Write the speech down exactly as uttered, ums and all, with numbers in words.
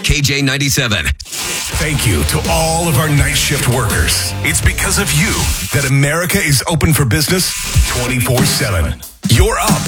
K J ninety-seven. Thank you to all of our night shift workers. It's because of you that America is open for business twenty-four seven. You're up